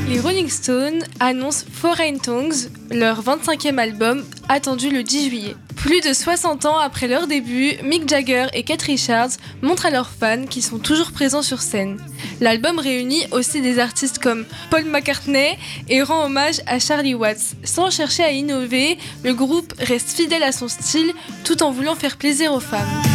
Les Rolling Stones annoncent Foreign Tongues, leur 25e album, attendu le 10 juillet. Plus de 60 ans après leur début, Mick Jagger et Keith Richards montrent à leurs fans qu'ils sont toujours présents sur scène. L'album réunit aussi des artistes comme Paul McCartney et rend hommage à Charlie Watts. Sans chercher à innover, le groupe reste fidèle à son style tout en voulant faire plaisir aux femmes.